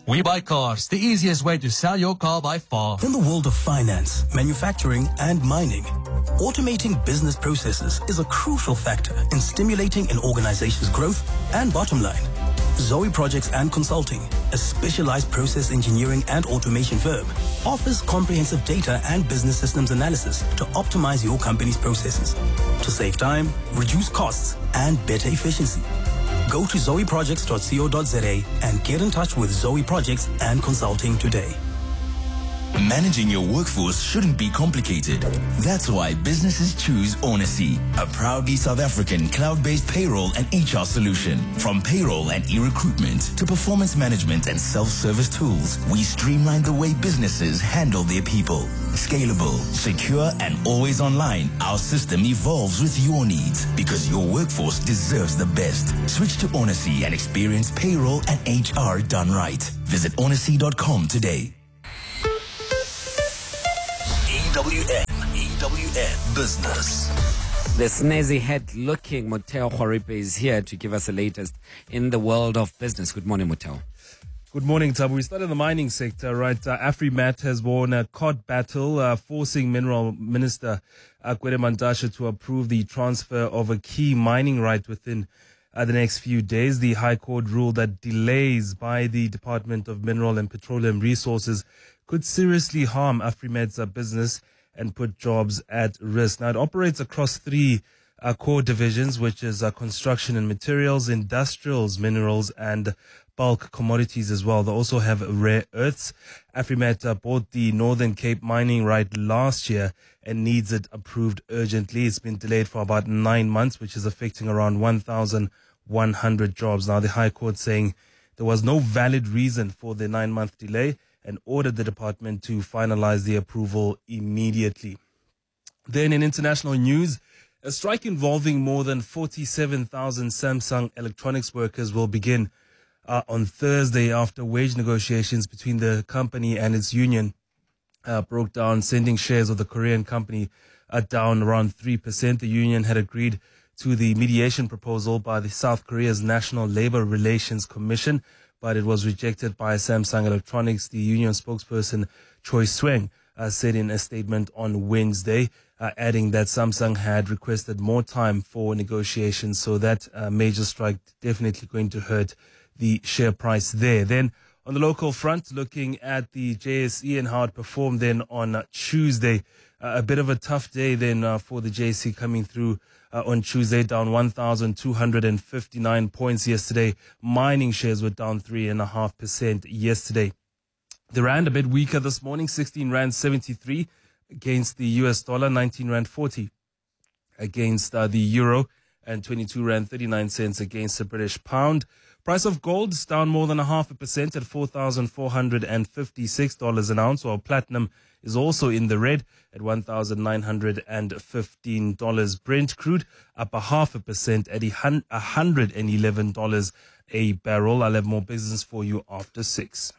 We Buy Cars, the easiest way to sell your car by far. In the world of finance, manufacturing, and mining, automating business processes is a crucial factor in stimulating an organization's growth and bottom line. Zoe Projects and Consulting, a specialized process engineering and automation firm, offers comprehensive data and business systems analysis to optimize your company's processes, to save time, reduce costs, and better efficiency. Go to zoeprojects.co.za and get in touch with Zoe Projects and Consulting today. Managing your workforce shouldn't be complicated. That's why businesses choose Onacy, a proudly South African cloud-based payroll and HR solution. From payroll and e-recruitment to performance management and self-service tools, we streamline the way businesses handle their people. Scalable, secure, and always online, our system evolves with your needs because your workforce deserves the best. Switch to Onacy and experience payroll and HR done right. Visit onacy.com today. EWN Business. The snazzy head-looking Moteo Khwaripe is here to give us the latest in the world of business. Good morning, Moteo. Good morning, Tabu. We start in the mining sector, right? AfriMat has won a court battle, forcing Mineral Minister Gwede Mantashe to approve the transfer of a key mining right within the next few days. The High Court ruled that delays by the Department of Mineral and Petroleum Resources could seriously harm AfriMat's business and put jobs at risk. Now, it operates across three core divisions, which is construction and materials, industrials, minerals, and bulk commodities as well. They also have rare earths. AfriMat bought the Northern Cape mining right last year and needs it approved urgently. It's been delayed for about 9 months, which is affecting around 1,100 jobs. Now, the High Court saying there was no valid reason for the 9-month delay and ordered the department to finalize the approval immediately. Then in international news, a strike involving more than 47,000 Samsung electronics workers will begin on Thursday after wage negotiations between the company and its union broke down, sending shares of the Korean company down around 3%. The union had agreed to the mediation proposal by the South Korea's National Labor Relations Commission, but it was rejected by Samsung Electronics. The union spokesperson Choi Sweng said in a statement on Wednesday, adding that Samsung had requested more time for negotiations, so that major strike definitely going to hurt the share price there. Then on the local front, looking at the JSE and how it performed then on Tuesday, a bit of a tough day then for the JSE coming through on Tuesday, down 1,259 points yesterday. Mining shares were down 3.5% yesterday. The rand a bit weaker this morning, 16 rand 73 against the US dollar, 19 rand 40 against the euro, and 22 rand 39 cents against the British pound. Price of gold is down more than 0.5% at $4,456 an ounce, while platinum is also in the red at $1,915. Brent crude up 0.5% at $111 a barrel. I'll have more business for you after 6.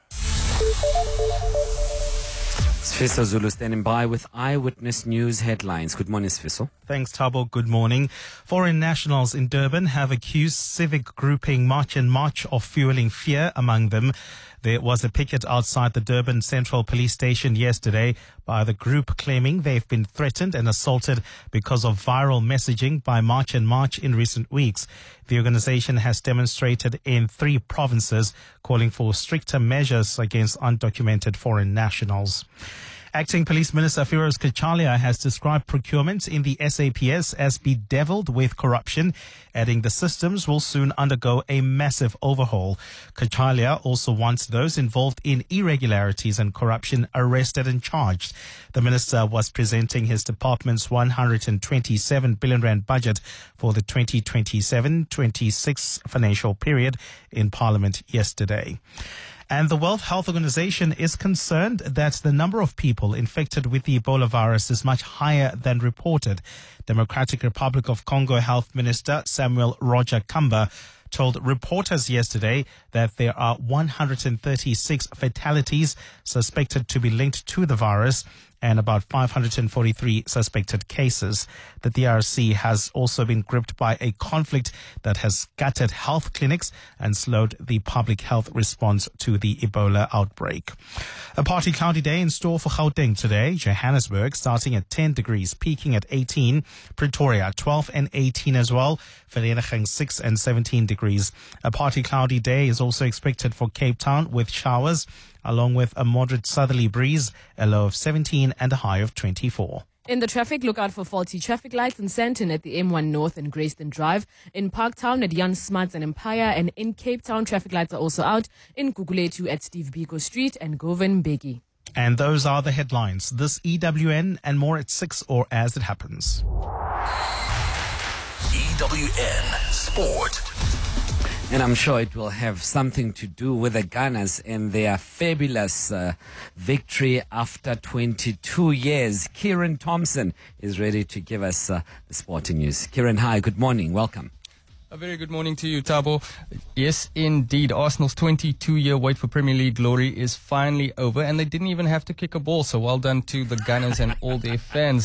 Sfiso Zulu standing by with Eyewitness News headlines. Good morning, Sfiso. Thanks, Thabo. Good morning. Foreign nationals in Durban have accused civic grouping March and March of fueling fear among them. There was a picket outside the Durban Central Police Station yesterday by the group claiming they've been threatened and assaulted because of viral messaging by March and March in recent weeks. The organization has demonstrated in 3 provinces calling for stricter measures against undocumented foreign nationals. Acting Police Minister Firoz Kachalia has described procurement in the SAPS as bedeviled with corruption, adding the systems will soon undergo a massive overhaul. Kachalia also wants those involved in irregularities and corruption arrested and charged. The minister was presenting his department's 127 billion rand budget for the 2027-26 financial period in Parliament yesterday. And the World Health Organization is concerned that the number of people infected with the Ebola virus is much higher than reported. Democratic Republic of Congo Health Minister Samuel Roger Kamba told reporters yesterday that there are 136 fatalities suspected to be linked to the virus and about 543 suspected cases. The DRC has also been gripped by a conflict that has gutted health clinics and slowed the public health response to the Ebola outbreak. A partly cloudy day in store for Gauteng today. Johannesburg starting at 10 degrees, peaking at 18. Pretoria 12 and 18 as well. Vereeniging 6 and 17 degrees. A partly cloudy day is also expected for Cape Town with showers, along with a moderate southerly breeze, a low of 17 and a high of 24. In the traffic, look out for faulty traffic lights in Sandton at the M1 North and Grayston Drive. In Parktown at Jan Smuts and Empire. And in Cape Town, traffic lights are also out in Guguletu at Steve Biko Street and Govan Begi. And those are the headlines. This EWN and more at 6 or as it happens. EWN Sport. And I'm sure it will have something to do with the Gunners and their fabulous victory after 22 years. Kieran Thompson is ready to give us the sporting news. Kieran, hi, good morning. Welcome. A very good morning to you, Tabo. Yes, indeed. Arsenal's 22-year wait for Premier League glory is finally over, and they didn't even have to kick a ball. So well done to the Gunners and all their fans.